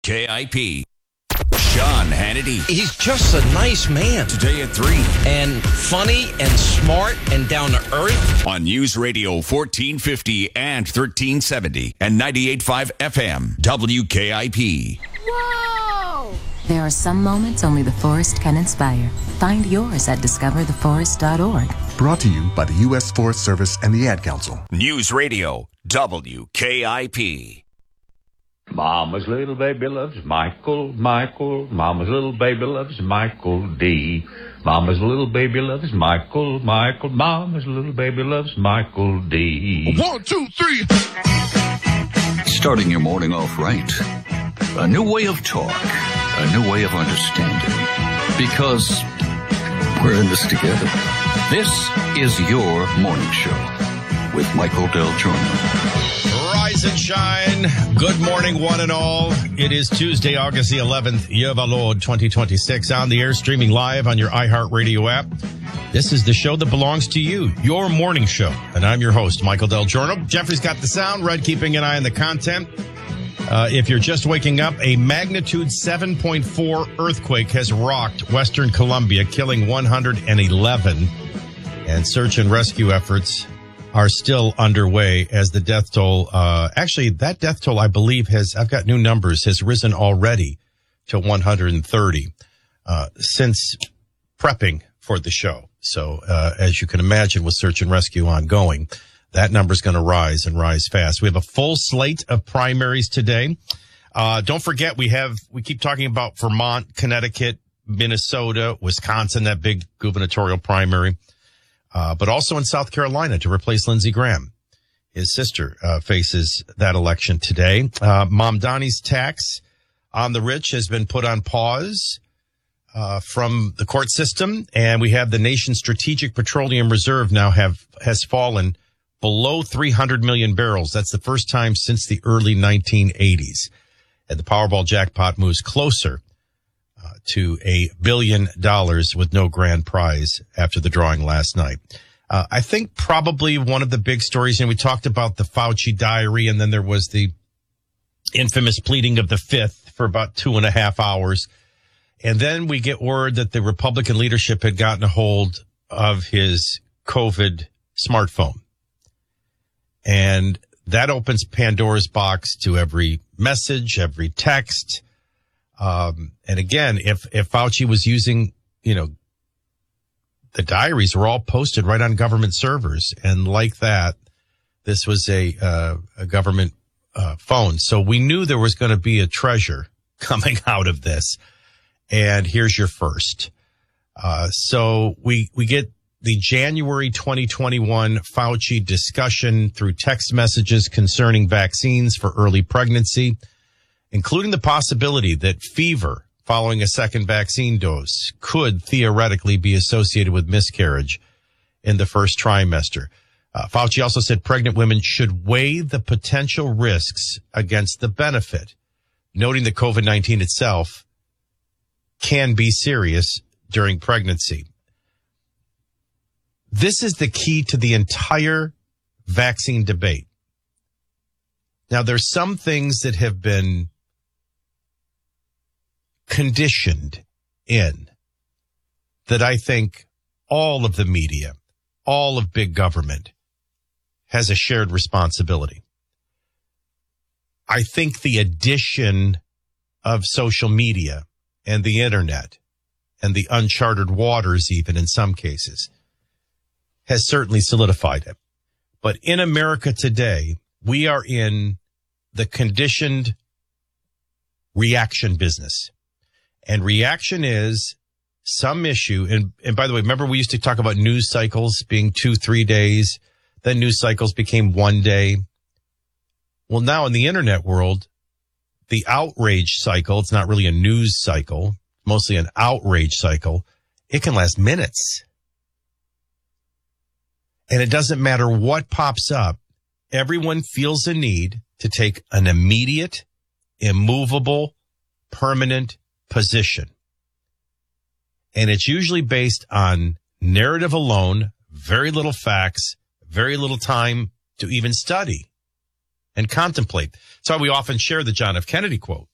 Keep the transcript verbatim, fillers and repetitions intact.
K I P. Sean Hannity. He's just a nice man. Today at three. And funny and smart and down to earth. On News Radio fourteen fifty and thirteen seventy and ninety-eight point five F M. W K I P. Whoa! There are some moments only the forest can inspire. Find yours at discover the forest dot org. Brought to you by the U S Forest Service and the Ad Council. News Radio W K I P. Mama's little baby loves Michael, Michael. Mama's little baby loves Michael D. Mama's little baby loves Michael, Michael. Mama's little baby loves Michael D. One, two, three. Starting your morning off right. A new way of talk. A new way of understanding. Because we're in this together. This is your morning show with Michael Del Giorno. Rise and shine. Good morning, one and all. It is Tuesday, August the eleventh, year of our Lord, twenty twenty-six. On the air, streaming live on your iHeartRadio app. This is the show that belongs to you, your morning show. And I'm your host, Michael Del Giorno. Jeffrey's got the sound, Red keeping an eye on the content. Uh, if you're just waking up, a magnitude seven point four earthquake has rocked Western Colombia, killing one hundred eleven. And search and rescue efforts are still underway as the death toll, uh, actually that death toll, I believe has, I've got new numbers, has risen already to one hundred thirty, uh, since prepping for the show. So, uh, as you can imagine with search and rescue ongoing, that number's going to rise and rise fast. We have a full slate of primaries today. Uh, don't forget we have, we keep talking about Vermont, Connecticut, Minnesota, Wisconsin, that big gubernatorial primary. Uh, but also in South Carolina to replace Lindsey Graham. His sister uh, faces that election today. Uh, Mom Donnie's tax on the rich has been put on pause uh, from the court system, and we have the nation's strategic petroleum reserve now have has fallen below three hundred million barrels. That's the first time since the early nineteen eighties. And the Powerball jackpot moves closer Uh, to a billion dollars with no grand prize after the drawing last night. Uh, I think probably one of the big stories, and we talked about the Fauci diary, and then there was the infamous pleading of the fifth for about two and a half hours. And then we get word that the Republican leadership had gotten a hold of his COVID smartphone. And that opens Pandora's box to every message, every text. Um, and again, if, if Fauci was using, you know, the diaries were all posted right on government servers. And like that, this was a, uh, a government, uh, phone. So we knew there was going to be a treasure coming out of this. And here's your first. Uh, so we, we get the January twenty twenty-one Fauci discussion through text messages concerning vaccines for early pregnancy, including the possibility that fever following a second vaccine dose could theoretically be associated with miscarriage in the first trimester. Uh, Fauci also said pregnant women should weigh the potential risks against the benefit, noting that COVID nineteen itself can be serious during pregnancy. This is the key to the entire vaccine debate. Now, there's some things that have been conditioned in that I think all of the media, all of big government has a shared responsibility. I think the addition of social media and the internet and the uncharted waters, even in some cases, has certainly solidified it. But in America today, we are in the conditioned reaction business. And reaction is some issue. And, and by the way, remember we used to talk about news cycles being two, three days. Then news cycles became one day. Well, now in the internet world, the outrage cycle, it's not really a news cycle, mostly an outrage cycle. It can last minutes. And it doesn't matter what pops up. Everyone feels a need to take an immediate, immovable, permanent position. And it's usually based on narrative alone, very little facts, very little time to even study and contemplate. That's why we often share the John F. Kennedy quote.